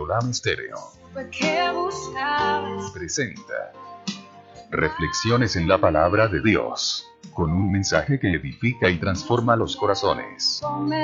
Olam Estéreo presenta Reflexiones en la Palabra de Dios, con un mensaje que edifica y transforma los corazones.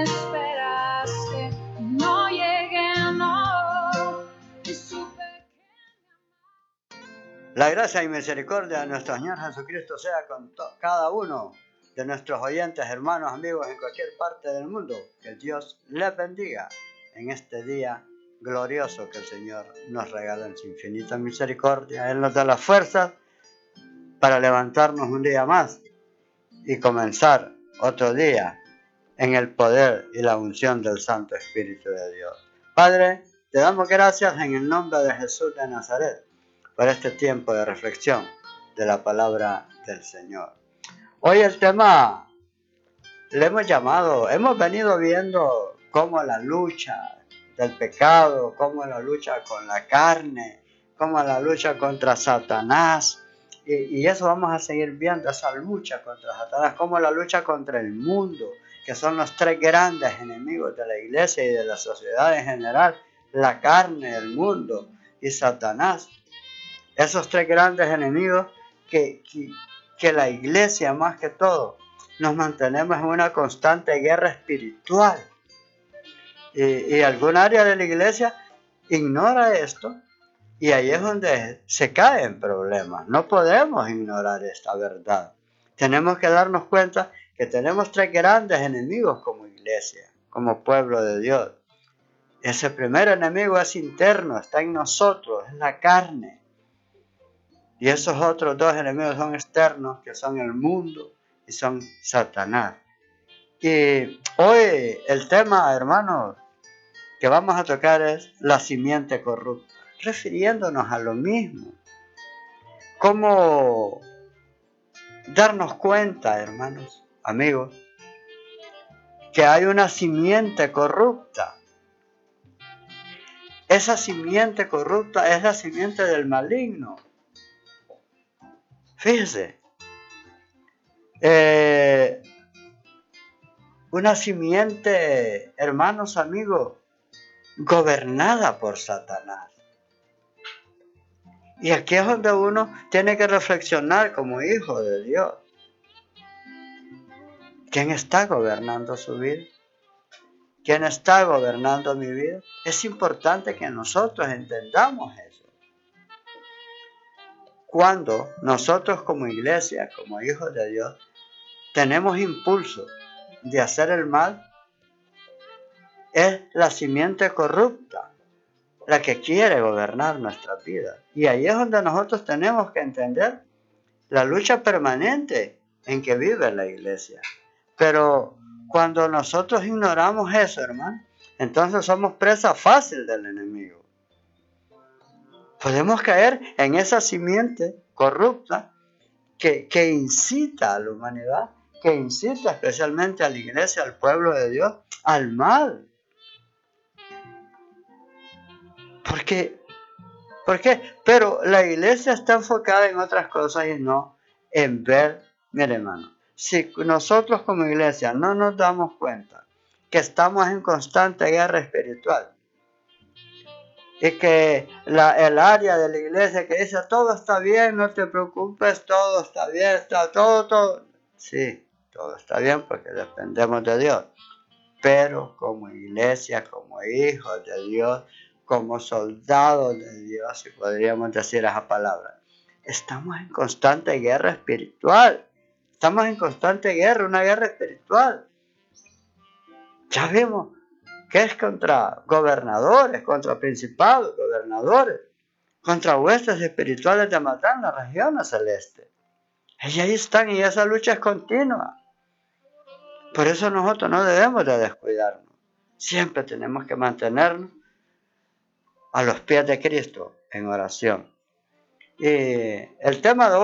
La gracia y misericordia de nuestro Señor Jesucristo sea con cada uno de nuestros oyentes, hermanos, amigos en cualquier parte del mundo. Que Dios les bendiga en este día glorioso que el Señor nos regala en su infinita misericordia. Él nos da las fuerzas para levantarnos un día más y comenzar otro día en el poder y la unción del Santo Espíritu de Dios. Padre, te damos gracias en el nombre de Jesús de Nazaret por este tiempo de reflexión de la palabra del Señor. Hoy el tema le hemos venido viendo cómo la lucha del pecado, cómo la lucha con la carne, cómo la lucha contra Satanás, y eso vamos a seguir viendo, esa lucha contra Satanás, cómo la lucha contra el mundo, que son los tres grandes enemigos de la iglesia y de la sociedad en general: la carne, el mundo y Satanás. Esos tres grandes enemigos que la iglesia, más que todo, nos mantenemos en una constante guerra espiritual. Y algún área de la iglesia ignora esto, y ahí es donde se caen problemas. No podemos ignorar esta verdad. Tenemos que darnos cuenta que tenemos tres grandes enemigos como iglesia, como pueblo de Dios. Ese primer enemigo es interno, está en nosotros, es la carne. Y esos otros dos enemigos son externos, que son el mundo y son Satanás. Y hoy el tema, hermanos, que vamos a tocar es la simiente corrupta, refiriéndonos a lo mismo. ¿Cómo darnos cuenta, hermanos, amigos, que hay una simiente corrupta? Esa simiente corrupta es la simiente del maligno. Fíjese, una simiente, hermanos, amigos, gobernada por Satanás. Y aquí es donde uno tiene que reflexionar como hijo de Dios. ¿Quién está gobernando su vida? ¿Quién está gobernando mi vida? Es importante que nosotros entendamos eso. Cuando nosotros como iglesia, como hijos de Dios, tenemos impulso de hacer el mal, es la simiente corrupta la que quiere gobernar nuestra vida. Y ahí es donde nosotros tenemos que entender la lucha permanente en que vive la iglesia. Pero cuando nosotros ignoramos eso, hermano, entonces somos presa fácil del enemigo. Podemos caer en esa simiente corrupta que incita a la humanidad, que incita especialmente a la iglesia, al pueblo de Dios, al mal. ¿Por qué? Pero la iglesia está enfocada en otras cosas y no en ver, mire, hermano, si nosotros como iglesia no nos damos cuenta que estamos en constante guerra espiritual y que el área de la iglesia que dice todo está bien, no te preocupes, todo está bien, está todo. Sí, todo está bien porque dependemos de Dios. Pero como iglesia, como hijos de Dios, como soldados de Dios, si podríamos decir esa palabra, estamos en constante guerra espiritual. Estamos en constante guerra, una guerra espiritual. Ya vimos que es contra gobernadores, contra principados, gobernadores, contra huestes espirituales de maldad en las regiones celestes. Y ahí están, y esa lucha es continua. Por eso nosotros no debemos de descuidarnos. Siempre tenemos que mantenernos a los pies de Cristo en oración. Y el tema de hoy